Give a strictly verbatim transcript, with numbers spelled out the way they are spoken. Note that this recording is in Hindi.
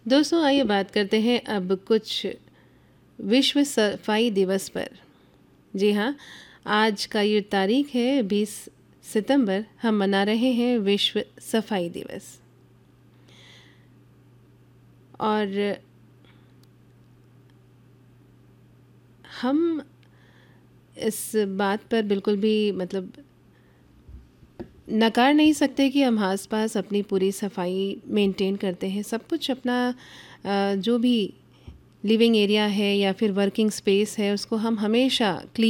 दोस्तों आइए बात करते हैं अब कुछ विश्व सफाई दिवस पर। जी हाँ, आज का ये तारीख है बीस सितंबर। हम मना रहे हैं विश्व सफाई दिवस। और हम इस बात पर बिल्कुल भी मतलब नकार नहीं सकते कि हम आसपास अपनी पूरी सफाई मेंटेन करते हैं। सब कुछ अपना अ, जो भी लिविंग एरिया है या फिर वर्किंग स्पेस है उसको हम हमेशा क्लीन